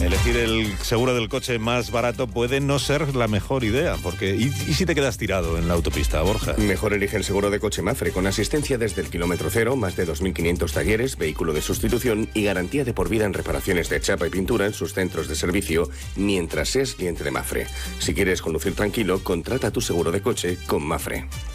Elegir el seguro del coche más barato puede no ser la mejor idea, porque ¿y si te quedas tirado en la autopista, Borja? Mejor elige el seguro de coche Mafre, con asistencia desde el kilómetro cero, más de 2.500 talleres, vehículo de sustitución y garantía de por vida en reparaciones de chapa y pintura en sus centros de servicio, mientras seas cliente de Mafre. Si quieres conducir tranquilo, contrata tu seguro de coche con Mafre.